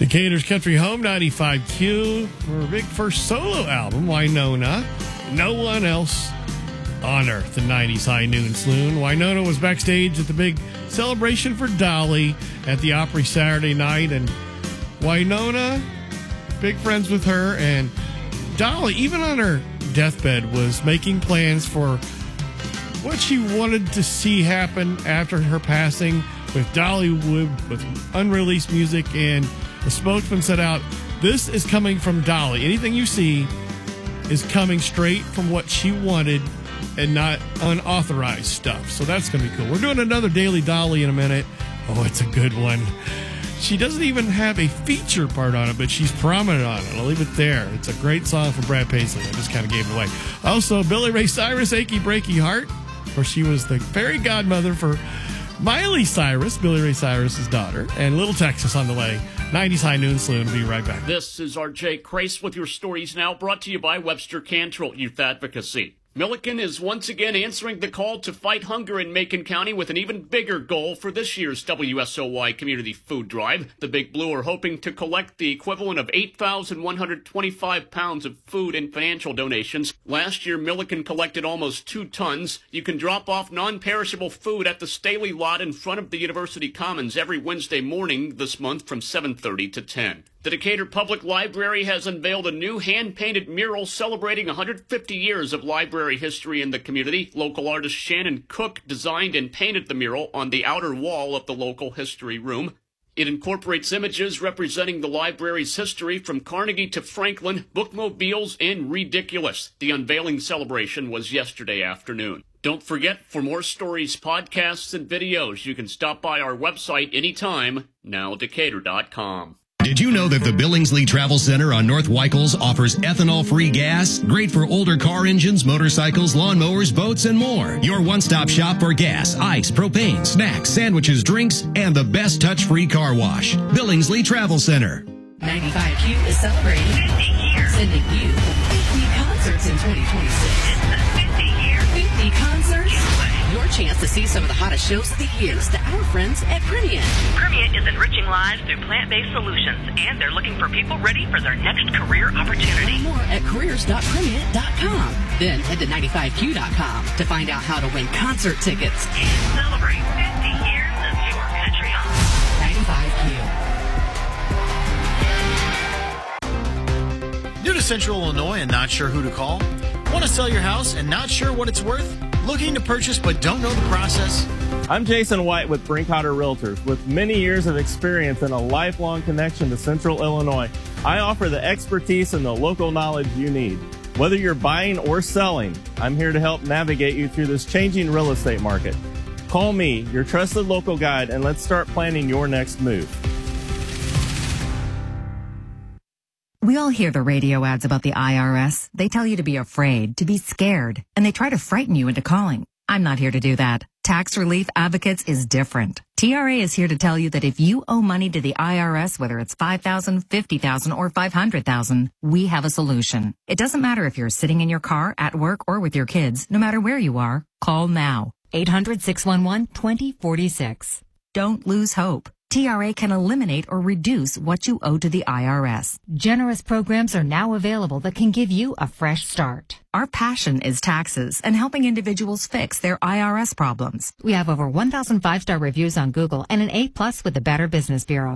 Decatur's Country Home 95Q for her big first solo album, Wynonna. No one else on earth. The 90s High Noon Saloon. Wynonna was backstage at the big celebration for Dolly at the Opry Saturday night, and Wynonna, big friends with her, and Dolly, even on her deathbed, was making plans for what she wanted to see happen after her passing with Dollywood, with unreleased music, and the spokesman set out, this is coming from Dolly. Anything you see is coming straight from what she wanted and not unauthorized stuff. So that's going to be cool. We're doing another Daily Dolly in a minute. Oh, it's a good one. She doesn't even have a feature part on it, but she's prominent on it. I'll leave it there. It's a great song from Brad Paisley. I just kind of gave it away. Also, Billy Ray Cyrus, Achy Breaky Heart, where she was the fairy godmother for Miley Cyrus, Billy Ray Cyrus's daughter, and Little Texas on the way. 90s High Noon Saloon. We'll be right back. This is R.J. Crace with your stories now, brought to you by Webster Cantrell Youth Advocacy. Milliken is once again answering the call to fight hunger in Macon County with an even bigger goal for this year's WSOY Community Food Drive. The Big Blue are hoping to collect the equivalent of 8,125 pounds of food and financial donations. Last year, Milliken collected almost 2 tons. You can drop off non-perishable food at the Staley lot in front of the University Commons every Wednesday morning this month from 7:30 to 10. The Decatur Public Library has unveiled a new hand-painted mural celebrating 150 years of library history in the community. Local artist Shannon Cook designed and painted the mural on the outer wall of the local history room. It incorporates images representing the library's history from Carnegie to Franklin, bookmobiles, and ridiculous. The unveiling celebration was yesterday afternoon. Don't forget, for more stories, podcasts, and videos, you can stop by our website anytime, nowdecatur.com. Did you know that the Billingsley Travel Center on North Weichels offers ethanol-free gas? Great for older car engines, motorcycles, lawnmowers, boats, and more. Your one-stop shop for gas, ice, propane, snacks, sandwiches, drinks, and the best touch-free car wash. Billingsley Travel Center. 95Q is celebrating 50 years. Sending you 50 concerts in 2026. It's the 50 year. 50 concerts. Your chance to see some of the hottest shows of the year to our friends at Primient. Primient is enriching lives through plant-based solutions, and they're looking for people ready for their next career opportunity. Learn more at careers.primient.com. Then head to 95q.com to find out how to win concert tickets. And celebrate 50 years of your country on 95Q. New to Central Illinois and not sure who to call? Want to sell your house and not sure what it's worth? Looking to purchase but don't know the process? I'm Jason White with Brinkhotter Realtors. With many years of experience and a lifelong connection to Central Illinois, I offer the expertise and the local knowledge you need. Whether you're buying or selling, I'm here to help navigate you through this changing real estate market. Call me, your trusted local guide, and let's start planning your next move. We all hear the radio ads about the IRS. They tell you to be afraid, to be scared, and they try to frighten you into calling. I'm not here to do that. Tax Relief Advocates is different. TRA is here to tell you that if you owe money to the IRS, whether it's $5,000, $50,000, or $500,000, we have a solution. It doesn't matter if you're sitting in your car, at work, or with your kids. No matter where you are, call now. 800-611-2046. Don't lose hope. TRA can eliminate or reduce what you owe to the IRS. Generous programs are now available that can give you a fresh start. Our passion is taxes and helping individuals fix their IRS problems. We have over 1,000 5-star reviews on Google and an A+ with the Better Business Bureau.